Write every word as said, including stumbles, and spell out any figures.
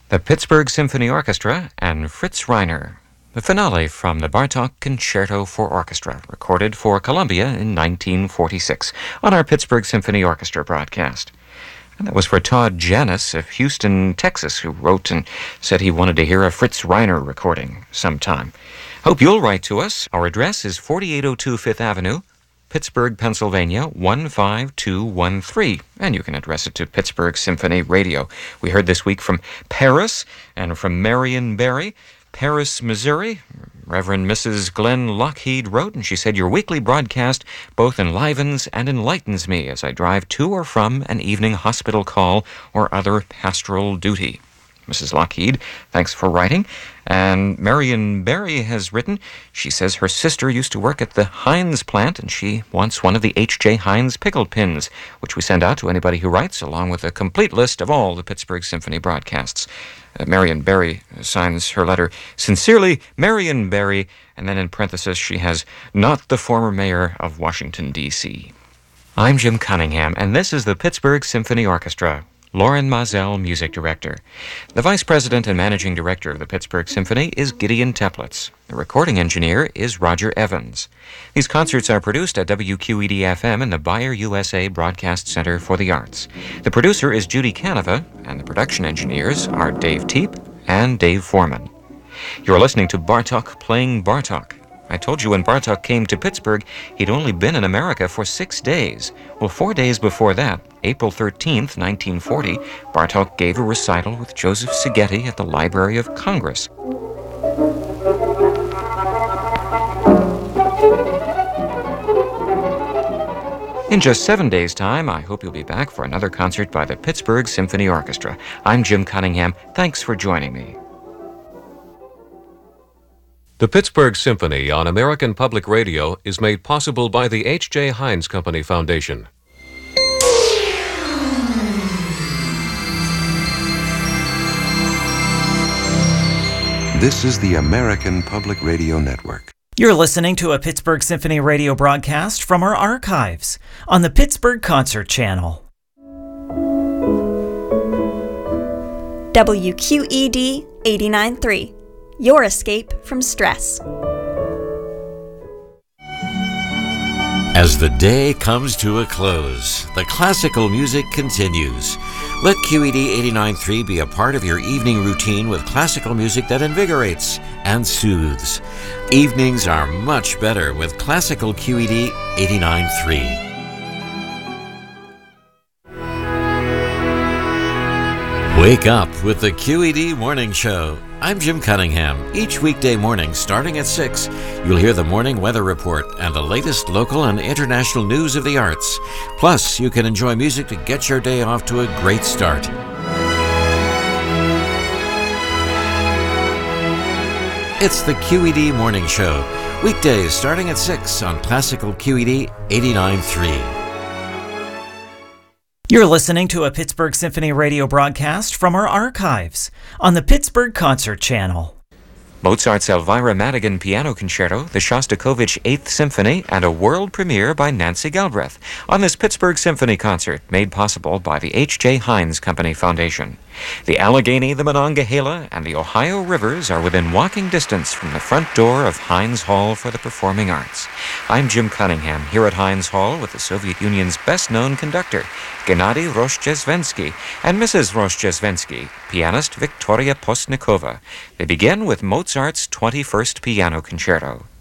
the Pittsburgh Symphony Orchestra and Fritz Reiner. The finale from the Bartók Concerto for Orchestra, recorded for Columbia in nineteen forty-six on our Pittsburgh Symphony Orchestra broadcast. And that was for Todd Janis of Houston, Texas, who wrote and said he wanted to hear a Fritz Reiner recording sometime. Hope you'll write to us. Our address is forty-eight oh two Fifth Avenue, Pittsburgh, Pennsylvania, one five two one three. And you can address it to Pittsburgh Symphony Radio. We heard this week from Paris and from Marion Barry. Paris, Missouri, Reverend Missus Glenn Lockheed wrote, and she said, "Your weekly broadcast both enlivens and enlightens me as I drive to or from an evening hospital call or other pastoral duty." Missus Lockheed, thanks for writing. And Marion Barry has written, she says her sister used to work at the Heinz plant and she wants one of the H J Heinz pickle pins, which we send out to anybody who writes, along with a complete list of all the Pittsburgh Symphony broadcasts. Uh, Marion Barry signs her letter, "Sincerely, Marion Barry," and then in parenthesis she has, "not the former mayor of Washington, D C" I'm Jim Cunningham, and this is the Pittsburgh Symphony Orchestra. Loren Mazel, music director. The vice president and managing director of the Pittsburgh Symphony is Gideon Teplitz. The recording engineer is Roger Evans. These concerts are produced at W Q E D F M in the Bayer U S A Broadcast Center for the Arts. The producer is Judy Canova, and the production engineers are Dave Teep and Dave Foreman. You're listening to Bartók playing Bartók. I told you when Bartók came to Pittsburgh, he'd only been in America for six days. Well, four days before that, April thirteenth, nineteen forty, Bartók gave a recital with Joseph Szigeti at the Library of Congress. In just seven days' time, I hope you'll be back for another concert by the Pittsburgh Symphony Orchestra. I'm Jim Cunningham. Thanks for joining me. The Pittsburgh Symphony on American Public Radio is made possible by the H J Heinz Company Foundation. This is the American Public Radio Network. You're listening to a Pittsburgh Symphony Radio broadcast from our archives on the Pittsburgh Concert Channel. W Q E D eighty-nine point three. Your escape from stress. As the day comes to a close, the classical music continues. Let Q E D eighty-nine point three be a part of your evening routine with classical music that invigorates and soothes. Evenings are much better with classical Q E D eighty-nine point three. Wake up with the Q E D Morning Show. I'm Jim Cunningham. Each weekday morning, starting at six, you'll hear the morning weather report and the latest local and international news of the arts. Plus, you can enjoy music to get your day off to a great start. It's the Q E D Morning Show. Weekdays starting at six on Classical Q E D eighty-nine point three. You're listening to a Pittsburgh Symphony Radio broadcast from our archives on the Pittsburgh Concert Channel. Mozart's Elvira Madigan Piano Concerto, the Shostakovich Eighth Symphony, and a world premiere by Nancy Galbraith on this Pittsburgh Symphony concert made possible by the H J Heinz Company Foundation. The Allegheny, the Monongahela, and the Ohio rivers are within walking distance from the front door of Heinz Hall for the Performing Arts. I'm Jim Cunningham, here at Heinz Hall with the Soviet Union's best-known conductor, Gennady Rozhdestvensky, and Missus Rozhdestvensky, pianist Victoria Postnikova. They begin with Mozart's twenty-first Piano Concerto.